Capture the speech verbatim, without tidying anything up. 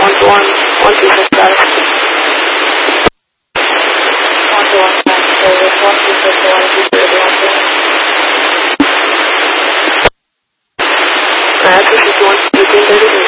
one to one, one two six status. one to one status service, one two six one two zero one two. Alright, this is one two three thirty.